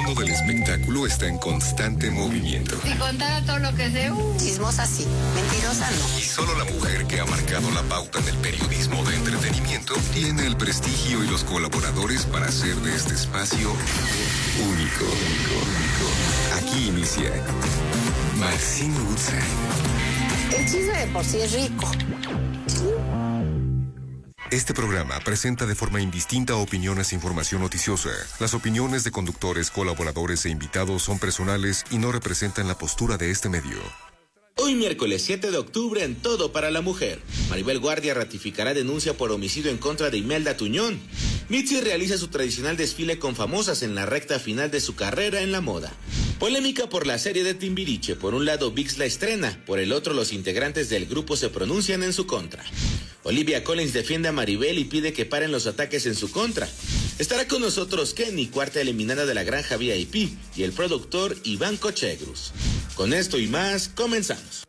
mundo del espectáculo está en constante movimiento. Si contara todo lo que sé, chismosa sí, mentirosa no. Y solo la mujer que ha marcado la pauta en el periodismo de entretenimiento tiene el prestigio y los colaboradores para hacer de este espacio único. Aquí inicia Maxine Woodside. El chisme de por sí es rico. Este programa presenta de forma indistinta opiniones e información noticiosa. Las opiniones de conductores, colaboradores e invitados son personales y no representan la postura de este medio. Hoy miércoles 7 de octubre en Todo para la Mujer. Maribel Guardia ratificará denuncia por homicidio en contra de Imelda Tuñón. Mitzi realiza su tradicional desfile con famosas en la recta final de su carrera en la moda. Polémica por la serie de Timbiriche. Por un lado, ViX la estrena. Por el otro, los integrantes del grupo se pronuncian en su contra. Olivia Collins defiende a Maribel y pide que paren los ataques en su contra. Estará con nosotros Kenny, cuarta eliminada de la Granja VIP, y el productor Iván Cochegrus. Con esto y más, comenzamos.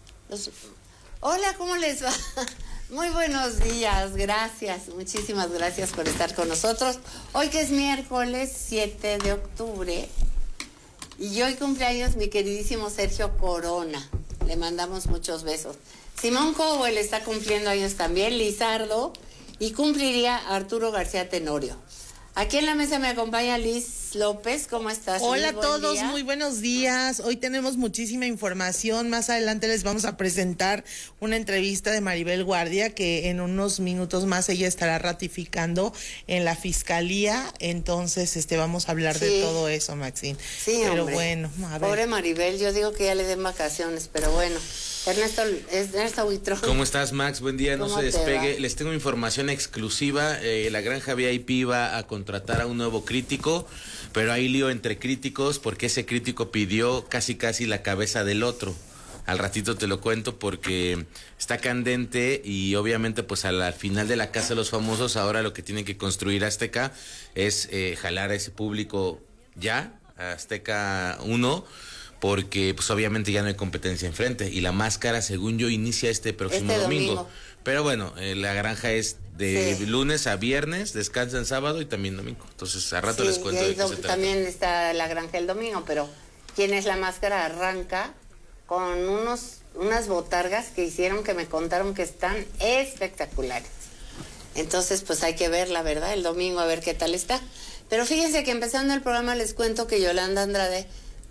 Hola, ¿cómo les va? Muy buenos días, gracias, muchísimas gracias por estar con nosotros. Hoy que es miércoles 7 de octubre y hoy cumpleaños mi queridísimo Sergio Corona. Le mandamos muchos besos. Simón Cowell está cumpliendo años también, Lizardo, y cumpliría Arturo García Tenorio. Aquí en la mesa me acompaña Liz López. ¿Cómo estás? Hola a todos, muy buenos días. Hoy tenemos muchísima información. Más adelante les vamos a presentar una entrevista de Maribel Guardia, que en unos minutos más ella estará ratificando en la fiscalía. Entonces, vamos a hablar de todo eso, Maxine. Sí, pero hombre. Bueno, a ver. Pobre Maribel, yo digo que ya le den vacaciones, pero bueno. Ernesto Huitrón. ¿Cómo estás, Max? Buen día, no se despegue. Va? Les tengo información exclusiva. La Granja VIP va a contratar a un nuevo crítico, pero hay lío entre críticos porque ese crítico pidió casi la cabeza del otro. Al ratito te lo cuento porque está candente y obviamente pues al final de la Casa de los Famosos ahora lo que tiene que construir Azteca es jalar a ese público ya, a Azteca 1, porque pues obviamente ya no hay competencia enfrente y La Máscara, según yo, inicia este próximo domingo. Pero bueno, la Granja es de lunes a viernes, descansan sábado y también domingo. Entonces, a rato les cuento de qué se trata. También está La Granja el domingo, pero ¿quién es La Máscara? Arranca con unas botargas que hicieron, que me contaron que están espectaculares. Entonces, pues hay que ver, la verdad, el domingo a ver qué tal está. Pero fíjense que empezando el programa les cuento que Yolanda Andrade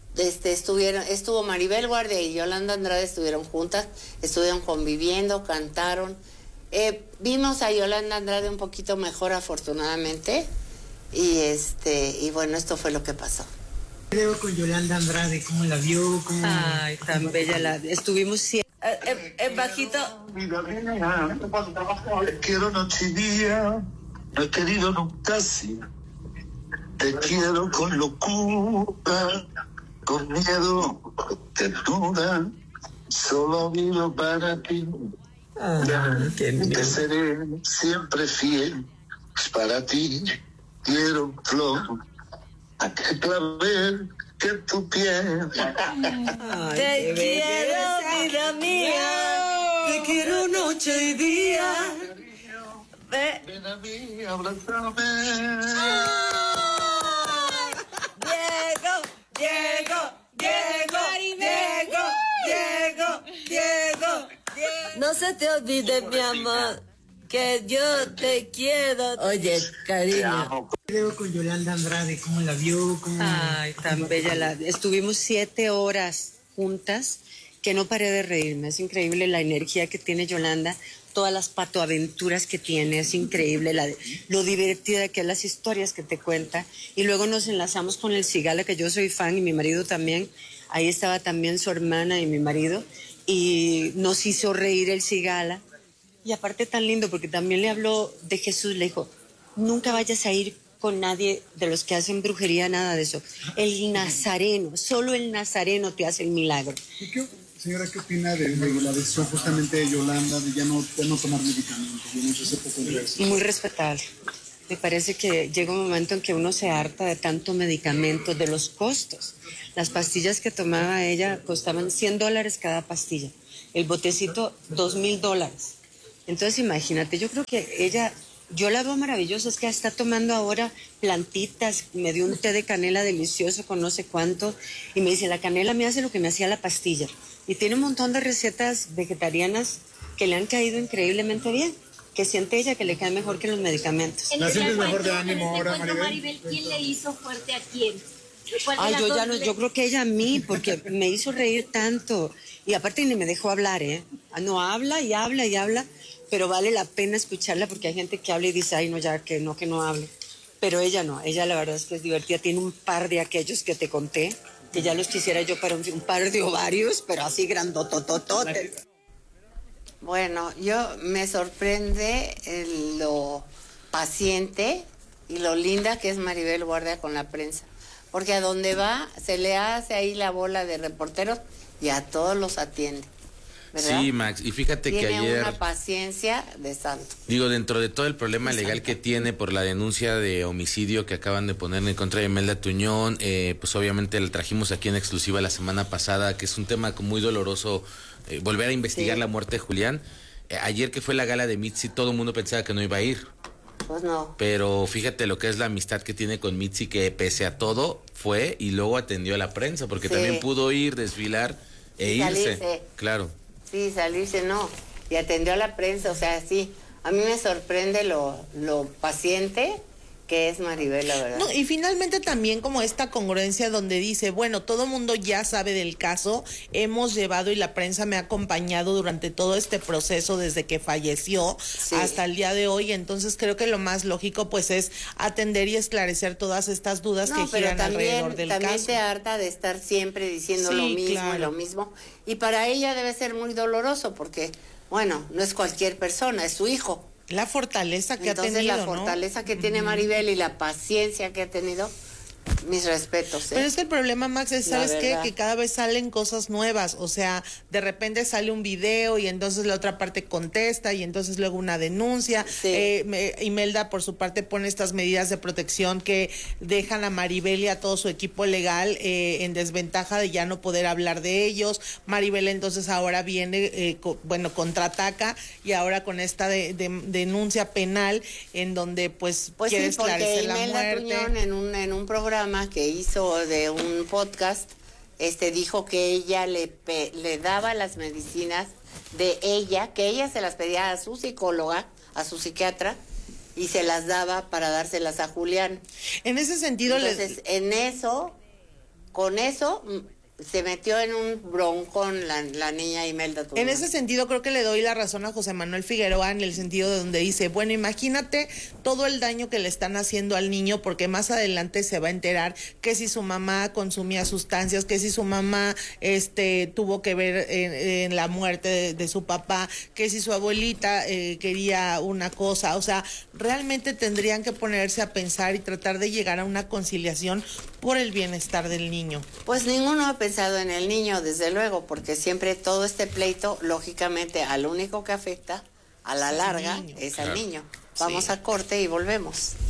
estuvo Maribel Guardia y Yolanda Andrade estuvieron juntas, estuvieron conviviendo, cantaron. Vimos a Yolanda Andrade un poquito mejor, afortunadamente, y bueno, esto fue lo que pasó. Creo con Yolanda Andrade, ¿cómo la vio? Ay, tan bella estuvimos siempre. Bajito. Vida mía, te quiero noche y día, no he querido nunca así. Te quiero con locura, con miedo, con ternura, solo vivo para ti. Te seré siempre fiel, para ti quiero flor, a que clavel que tu piel. Te quiero, vida mía, te quiero noche y día. Ven a mí, abrázame. Diego. No se te olvide, mi amor, que yo te quiero. Oye, cariño. Creo con Yolanda Andrade, ¿cómo la vio? Ay, tan bella estuvimos 7 horas juntas, que no paré de reírme. Es increíble la energía que tiene Yolanda, todas las patoaventuras que tiene, es increíble lo divertida que es, las historias que te cuenta. Y luego nos enlazamos con el Cigala, que yo soy fan y mi marido también. Ahí estaba también su hermana y mi marido, y nos hizo reír el Cigala. Y aparte tan lindo, porque también le habló de Jesús, le dijo, nunca vayas a ir con nadie de los que hacen brujería, nada de eso. El nazareno, solo el nazareno te hace el milagro. Señora, ¿qué opina de la decisión justamente de Yolanda de ya no tomar medicamentos? Muy respetable. Me parece que llega un momento en que uno se harta de tanto medicamento, de los costos. Las pastillas que tomaba ella costaban $100 cada pastilla. El botecito, $2,000. Entonces imagínate, yo creo que ella yo la veo maravillosa, es que está tomando ahora plantitas, me dio un té de canela delicioso con no sé cuánto, y me dice, la canela me hace lo que me hacía la pastilla. Y tiene un montón de recetas vegetarianas que le han caído increíblemente bien, que siente ella que le cae mejor que los medicamentos. ¿La sientes mejor de ánimo ahora, Maribel? ¿Quién le hizo fuerte a quién? Ay, yo creo que ella a mí, porque me hizo reír tanto. Y aparte ni me dejó hablar, ¿eh? No, habla y habla y habla, pero vale la pena escucharla porque hay gente que habla y dice, ay, no, ya que no hable. Pero ella no, ella la verdad es que es divertida. Tiene un par de aquellos que te conté, que ya los quisiera yo para un par de ovarios, pero así grandototototes. Bueno, yo me sorprende lo paciente y lo linda que es Maribel Guardia con la prensa. Porque a donde va, se le hace ahí la bola de reporteros y a todos los atiende, ¿verdad? Sí, Max, y fíjate que ayer... Tiene una paciencia de santo. Digo, dentro de todo el problema legal que tiene por la denuncia de homicidio que acaban de poner en contra de Imelda Tuñón, pues obviamente la trajimos aquí en exclusiva la semana pasada, que es un tema muy doloroso, volver a investigar la muerte de Julián. Ayer que fue la gala de Mitzi, todo el mundo pensaba que no iba a ir. Pues no. Pero fíjate lo que es la amistad que tiene con Mitzi, que pese a todo fue y luego atendió a la prensa, porque también pudo ir, desfilar e irse. Salirse. Claro. Sí, salirse no. Y atendió a la prensa, o sea, sí. A mí me sorprende lo paciente que es Maribel, la verdad. No, y finalmente también como esta congruencia donde dice, bueno, todo mundo ya sabe del caso, hemos llevado y la prensa me ha acompañado durante todo este proceso desde que falleció hasta el día de hoy, entonces creo que lo más lógico pues es atender y esclarecer todas estas dudas que giran alrededor del caso. También te harta de estar siempre diciendo lo mismo y lo mismo, y para ella debe ser muy doloroso porque, bueno, no es cualquier persona, es su hijo. La fortaleza que ha tenido, la fortaleza que tiene Maribel y la paciencia que ha tenido, mis respetos. Pero es que el problema, Max, es, ¿sabes qué? Que cada vez salen cosas nuevas, o sea, de repente sale un video y entonces la otra parte contesta y entonces luego una denuncia. Imelda, por su parte, pone estas medidas de protección que dejan a Maribel y a todo su equipo legal en desventaja de ya no poder hablar de ellos. Maribel entonces ahora viene, contraataca y ahora con esta denuncia penal en donde pues quiere esclarecer la muerte. Tuñón en un programa que hizo de un podcast, dijo que ella le daba las medicinas de ella, que ella se las pedía a su psicóloga, a su psiquiatra, y se las daba para dárselas a Julián. En ese sentido, entonces, con eso se metió en un broncón la niña Imelda Tuñón. En ese sentido creo que le doy la razón a José Manuel Figueroa en el sentido de donde dice, bueno, imagínate todo el daño que le están haciendo al niño porque más adelante se va a enterar que si su mamá consumía sustancias, que si su mamá tuvo que ver en la muerte de su papá, que si su abuelita quería una cosa, o sea, realmente tendrían que ponerse a pensar y tratar de llegar a una conciliación por el bienestar del niño. Pues ninguno ha pensado en el niño, desde luego, porque siempre todo este pleito, lógicamente, al único que afecta a la larga es al niño. Vamos a corte y volvemos.